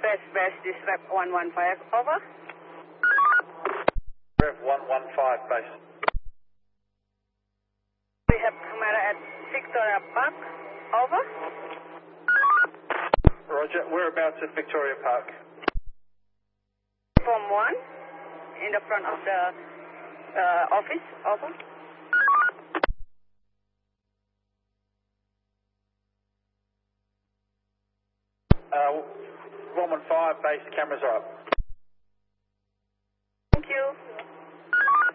best, this rep 115, over. Rev 115, base. We have camera at Victoria Park, over. Roger, whereabouts at Victoria Park? Form 1, in the front of the office, over. Uh, 115, base, cameras are up. Thank you.